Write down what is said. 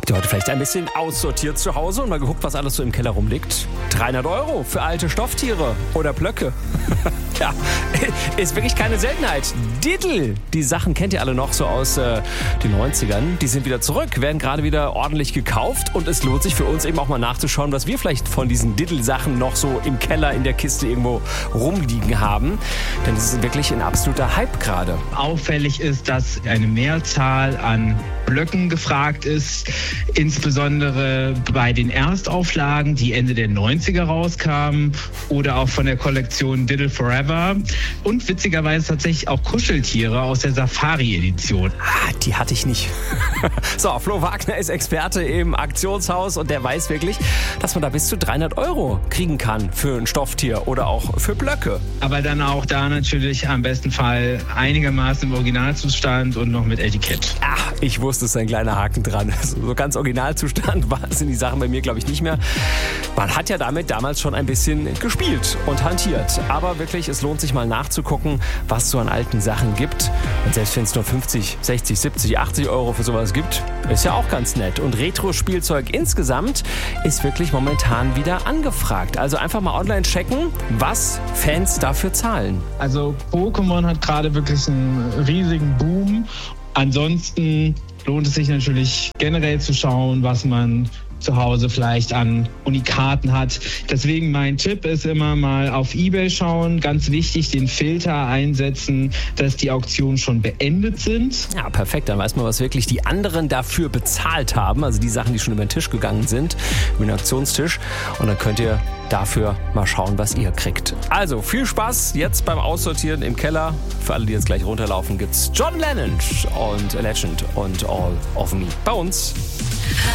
Habt ihr heute vielleicht ein bisschen aussortiert zu Hause und mal geguckt, was alles so im Keller rumliegt? 300 € für alte Stofftiere oder Blöcke. Ja, ist wirklich keine Seltenheit. Diddle, die Sachen kennt ihr alle noch so aus den 90ern. Die sind wieder zurück, werden gerade wieder ordentlich gekauft und es lohnt sich für uns eben auch mal nachzuschauen, was wir vielleicht von diesen Diddle-Sachen noch so im Keller, in der Kiste irgendwo rumliegen haben. Denn es ist wirklich ein absoluter Hype gerade. Auffällig ist, dass eine Mehrzahl an Blöcken gefragt ist, insbesondere bei den Erstauflagen, die Ende der 90er rauskamen oder auch von der Kollektion Diddle Forever und witzigerweise tatsächlich auch Kuscheltiere aus der Safari-Edition. Die hatte ich nicht. So, Flo Wagner ist Experte im Auktionshaus und der weiß wirklich, dass man da bis zu 300 € kriegen kann für ein Stofftier oder auch für Blöcke. Aber dann auch da natürlich am besten Fall einigermaßen im Originalzustand und noch mit Etikett. Ach, ich wusste, es ist ein kleiner Haken dran. So ganz Originalzustand sind die Sachen bei mir, glaube ich, nicht mehr. Man hat ja damit damals schon ein bisschen gespielt und hantiert. Aber wirklich, es lohnt sich mal nachzugucken, was es so an alten Sachen gibt. Und selbst wenn es nur 50, 60, 70, 80 € für sowas gibt, ist ja auch ganz nett. Und Retro-Spielzeug insgesamt ist wirklich momentan wieder angefragt. Also einfach mal online checken, was Fans dafür zahlen. Also Pokémon hat gerade wirklich einen riesigen Boom. Ansonsten lohnt es sich natürlich generell zu schauen, was man zu Hause vielleicht an Unikaten hat. Deswegen mein Tipp ist immer mal auf eBay schauen. Ganz wichtig, den Filter einsetzen, dass die Auktionen schon beendet sind. Ja, perfekt. Dann weiß man, was wirklich die anderen dafür bezahlt haben. Also die Sachen, die schon über den Tisch gegangen sind, über den Auktionstisch. Und dann könnt ihr dafür mal schauen, was ihr kriegt. Also viel Spaß jetzt beim Aussortieren im Keller. Für alle, die jetzt gleich runterlaufen, gibt's John Lennon und A Legend und All of Me bei uns.